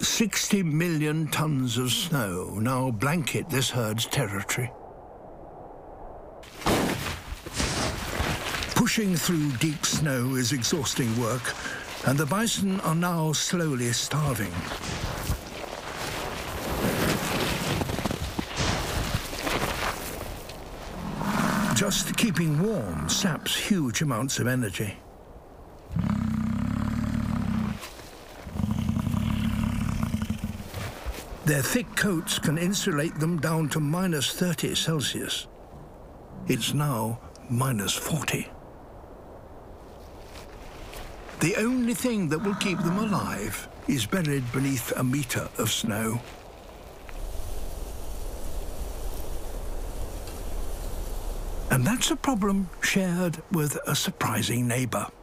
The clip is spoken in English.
60 million tons of snow now blanket this herd's territory. Pushing through deep snow is exhausting work, and the bison are now slowly starving. Just keeping warm saps huge amounts of energy. Their thick coats can insulate them down to -30 Celsius. It's now -40. The only thing that will keep them alive is buried beneath a meter of snow. And that's a problem shared with a surprising neighbor.